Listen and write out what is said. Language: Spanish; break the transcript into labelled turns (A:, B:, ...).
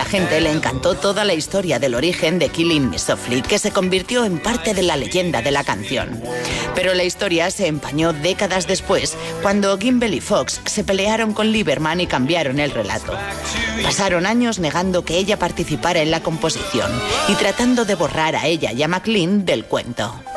A: la gente le encantó toda la historia del origen de Killing Me Softly, que se convirtió en parte de la leyenda de la canción. Pero la historia se empañó décadas después, cuando Gimbel y Fox se pelearon con Lieberman y cambiaron el relato. Pasaron años negando que ella participara en la composición y tratando de borrar a ella y a McLean del cuento.